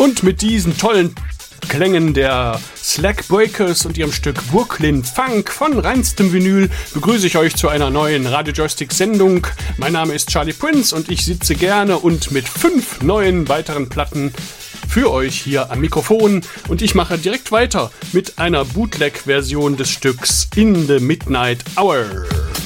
Und mit diesen tollen Klängen der Slackbreakers und ihrem Stück Brooklyn Funk von reinstem Vinyl begrüße ich euch zu einer neuen Radio Joystick-Sendung. Mein Name ist Charlie Prince und ich sitze gerne und mit 5 neuen weiteren Platten für euch hier am Mikrofon. Und ich mache direkt weiter mit einer Bootleg-Version des Stücks In the Midnight Hour.